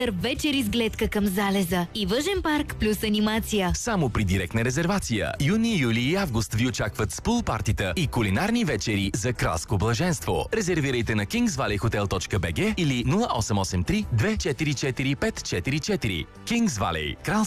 вечери с гледка към залеза и въжен парк плюс анимация. Само при директна резервация. Юни, юли и август ви очакват с пул партита и кулинарни вечери за кралско блаженство. Резервирайте на kingsvalleyhotel.bg или 0883 244 544. Kings Valley. Кралски